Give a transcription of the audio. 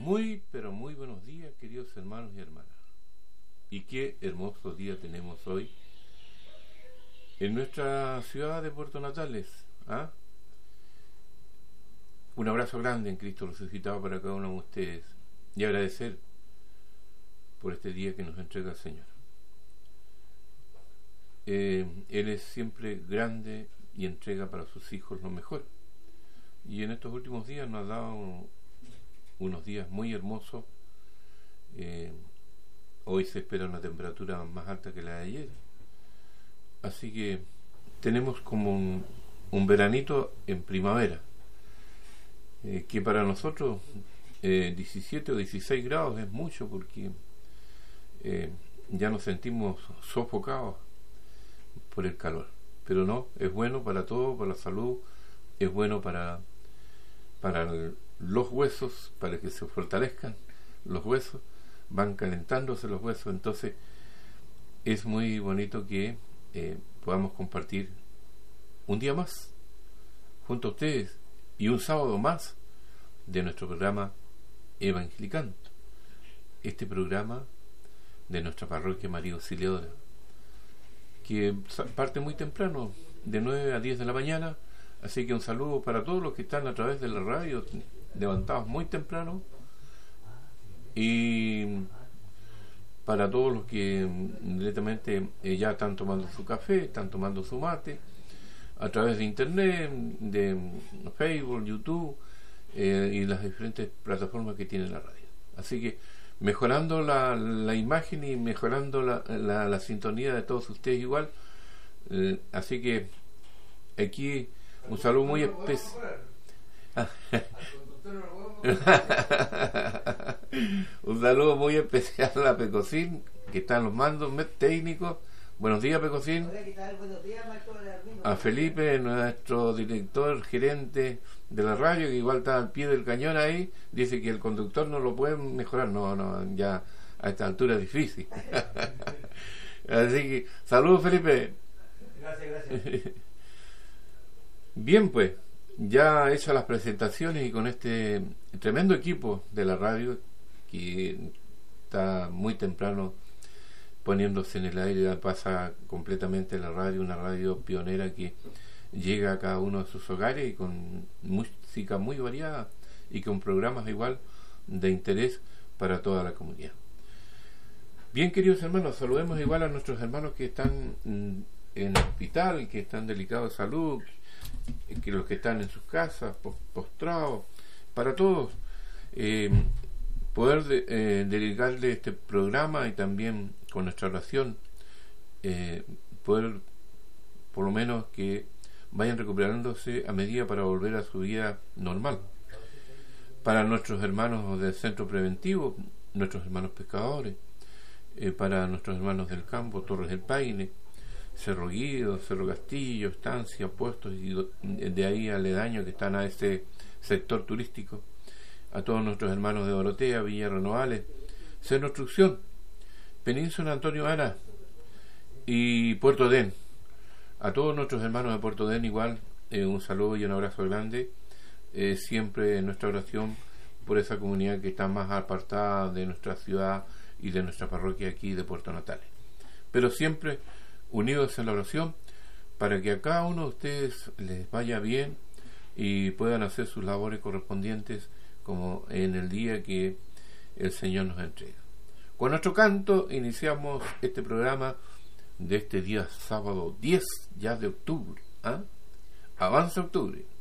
Muy, pero muy buenos días, queridos hermanos y hermanas. Y qué hermoso día tenemos hoy en nuestra ciudad de Puerto Natales. Un abrazo grande en Cristo resucitado para cada uno de ustedes y agradecer por este día que nos entrega el Señor. Él es siempre grande y entrega para sus hijos lo mejor. Y en estos últimos días nos ha dado unos días muy hermosos. Hoy se espera una temperatura más alta que la de ayer. Así que tenemos como un veranito en primavera. Que para nosotros 17 o 16 grados es mucho porque ya nos sentimos sofocados por el calor. Pero no, es bueno para todo, para la salud, es bueno para los huesos, para que se fortalezcan los huesos, van calentándose los huesos. Entonces es muy bonito que podamos compartir un día más junto a ustedes y un sábado más de nuestro programa Evangelicando, este programa de nuestra parroquia María Auxiliadora, que parte muy temprano, de 9 a 10 de la mañana. Así que un saludo para todos los que están a través de la radio, levantados muy temprano, y para todos los que directamente ya están tomando su café, están tomando su mate, a través de internet, de Facebook, YouTube y las diferentes plataformas que tiene la radio. Así que mejorando la imagen y mejorando la sintonía de todos ustedes igual. Así que aquí un saludo muy especial. Un saludo muy especial a Pecosín, que está en los mandos técnicos. Buenos días, Pecosín. Hola, ¿qué tal? Buenos días, Marco Alarmino. A Felipe, nuestro director gerente de la radio, que igual está al pie del cañón ahí. Dice que el conductor no lo puede mejorar. No, ya a esta altura es difícil. Así que saludos, Felipe. Gracias. Bien, pues, ya hechas las presentaciones y con este tremendo equipo de la radio que está muy temprano poniéndose en el aire, ya pasa completamente la radio, una radio pionera que llega a cada uno de sus hogares y con música muy variada y con programas igual de interés para toda la comunidad. Bien, queridos hermanos, saludemos igual a nuestros hermanos que están en el hospital, que están delicados de salud, que los que están en sus casas, postrados, para todos, poder dedicarle este programa y también con nuestra oración, poder por lo menos que vayan recuperándose a medida para volver a su vida normal. Para nuestros hermanos del centro preventivo, nuestros hermanos pescadores, para nuestros hermanos del campo, Torres del Paine, Cerro Guido, Cerro Castillo, Estancia, Puestos y de ahí aledaños que están a ese sector turístico, a todos nuestros hermanos de Dorotea, Villa Renovales, Cerro Instrucción, Península Antonio Ara y Puerto Edén. A todos nuestros hermanos de Puerto Edén igual, un saludo y un abrazo grande, siempre en nuestra oración por esa comunidad que está más apartada de nuestra ciudad y de nuestra parroquia aquí de Puerto Natales, pero siempre unidos en la oración para que a cada uno de ustedes les vaya bien y puedan hacer sus labores correspondientes como en el día que el Señor nos entrega. Con nuestro canto iniciamos este programa de este día sábado 10 ya de octubre. Avanza octubre.